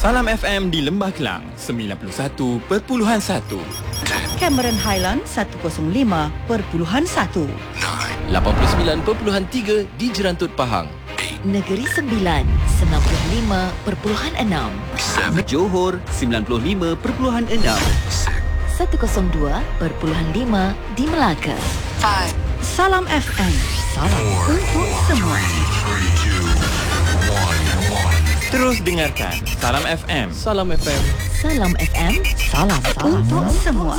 Salam FM di Lembah Kelang 91.1. Cameron Highland 105.1. 89.3 di Jerantut Pahang. Negeri Sembilan 95.6. Johor 95.6. 102.5 di Melaka. Salam FM. Salam untuk semua. Terus dengarkan Salam FM. Salam FM. Salam FM. Salam untuk semua.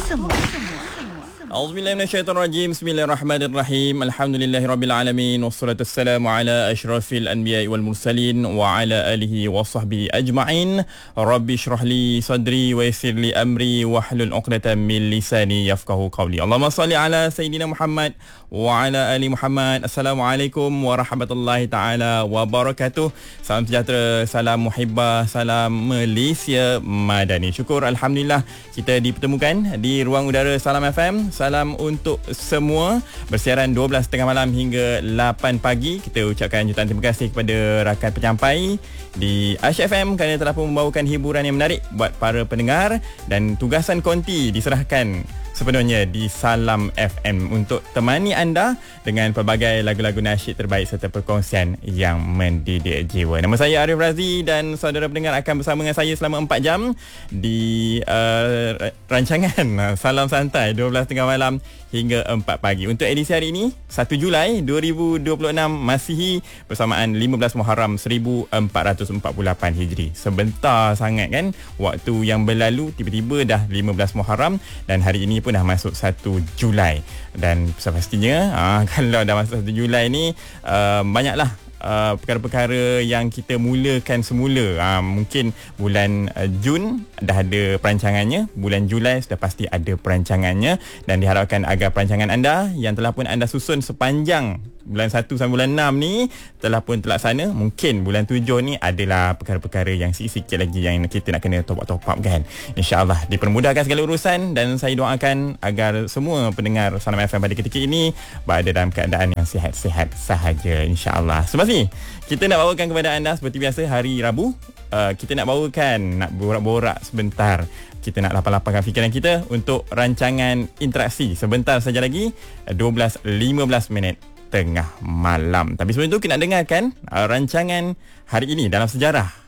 Auzubillahi minasyaitonirrajim. Bismillahirrahmanirrahim. Alhamdulillahirabbil alamin wassalatu wassalamu ala asyrafil anbiya'i wal mursalin wa ala alihi wa sahbihi ajma'in. Rabbi shrah li sadri wa yassir li amri wahlul 'uqdatam min lisani yafqahu qawli. Allahumma shalli ala sayidina Muhammad wa ala ali Muhammad. Assalamualaikum warahmatullahi taala wabarakatuh. Salam sejahtera, salam muhibbah, salam Malaysia Madani. Syukur alhamdulillah kita dipertemukan di ruang udara Salam FM. Salam untuk semua. Bersiaran 12.30 malam hingga 8 pagi. Kita ucapkan jutaan terima kasih kepada rakan penyampai di Aish FM kerana telah pun membawakan hiburan yang menarik buat para pendengar, dan tugasan konti diserahkan sepenuhnya di Salam FM untuk temani anda dengan pelbagai lagu-lagu nasyid terbaik serta perkongsian yang mendidik jiwa. Nama saya Arif Razi dan saudara pendengar akan bersama dengan saya selama 4 jam di rancangan Salam Santai 12.30 malam hingga 4 pagi. Untuk edisi hari ini 1 Julai 2026 Masihi bersamaan 15 Muharram 1448 Hijri. Sebentar sangat kan waktu yang berlalu, tiba-tiba dah 15 Muharram dan hari ini pun dah masuk 1 Julai. Dan sepastinya kalau dah masuk 1 Julai ni banyaklah perkara-perkara yang kita mulakan semula. Mungkin bulan Jun dah ada perancangannya, bulan Julai sudah pasti ada perancangannya, dan diharapkan agar perancangan anda yang telah pun anda susun sepanjang bulan 1 sampai bulan 6 ni telah pun terlaksana. Mungkin bulan 7 ni adalah perkara-perkara yang sikit-sikit lagi yang kita nak kena top up kan. InsyaAllah dipermudahkan segala urusan, dan saya doakan agar semua pendengar Salam FM pada ketika ini berada dalam keadaan yang sihat-sihat sahaja, insyaAllah. Sebab ni kita nak bawakan kepada anda seperti biasa hari Rabu, kita nak bawakan, nak borak-borak sebentar. Kita nak lapang-lapangkan fikiran kita untuk rancangan interaksi sebentar saja lagi 12.15 minit tengah malam. Tapi sebelum itu kita nak dengarkan rancangan hari ini dalam sejarah.